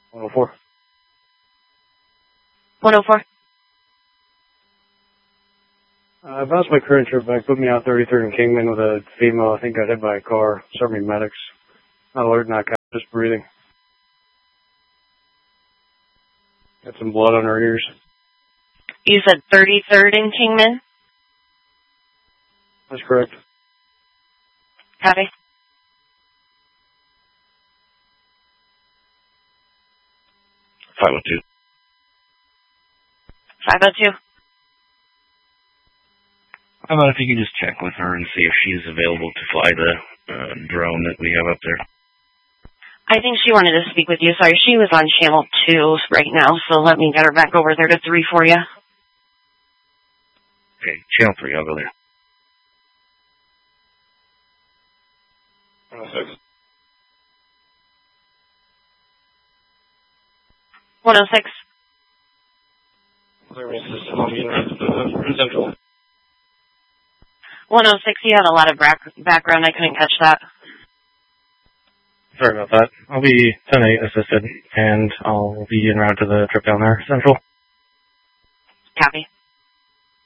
104. 104. I bounced my current trip back, put me out 33rd and Kingman with a female, I think got hit by a car. Served me medics. Not alert, not cap, just breathing. Got some blood on her ears. You said 33rd and Kingman? That's correct. Copy. 502. 502. How about if you could just check with her and see if she's available to fly the drone that we have up there? I think she wanted to speak with you. Sorry, she was on channel 2 right now, so let me get her back over there to 3 for you. Okay, channel 3, I'll go there. 106. 106. Central. 106, you had a lot of background. I couldn't catch that. Sorry about that. I'll be 10-8 assisted, and I'll be en route to the trip down there, Central. Copy.